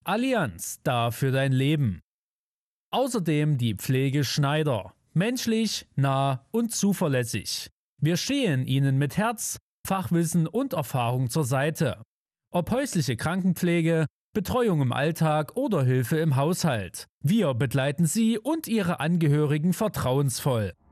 Allianz, da für dein Leben. Außerdem die Pflege Schneider. Menschlich, nah und zuverlässig. Wir stehen Ihnen mit Herz, Fachwissen und Erfahrung zur Seite. Ob häusliche Krankenpflege, Betreuung im Alltag oder Hilfe im Haushalt. Wir begleiten Sie und Ihre Angehörigen vertrauensvoll.